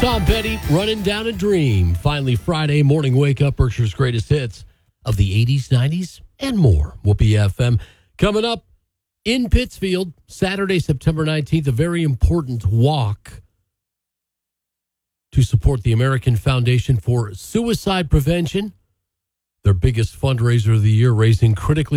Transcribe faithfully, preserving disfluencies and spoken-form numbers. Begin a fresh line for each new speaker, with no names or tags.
Tom Petty, Running Down a Dream. Finally, Friday morning wake up, Berkshire's greatest hits of the eighties, nineties, and more. Whoopee F M. Coming up in Pittsfield, Saturday, September nineteenth, a very important walk to support the American Foundation for Suicide Prevention. Their biggest fundraiser of the year, raising critically